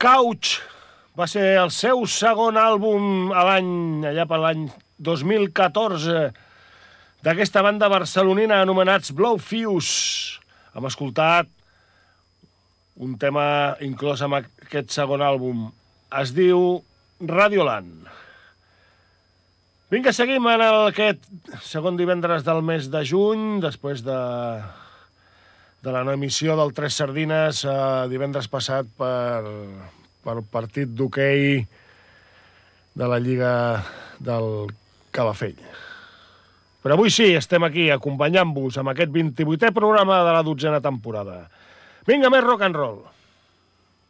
Couch va ser el seu segon àlbum allà per l'any 2014, d'aquesta banda barcelonina anomenats Blowfuse. Hem escoltat un tema inclòs en aquest segon àlbum. Es diu Radioland. Vinga, seguim en aquest segon divendres del mes de juny, després de la no emissió del Tres Sardines divendres passat per partit d'hoquei de la Lliga del Calafell. Però avui sí, estem aquí acompanyant-vos amb aquest 28è programa de la 12a temporada. Vinga, més rock and roll.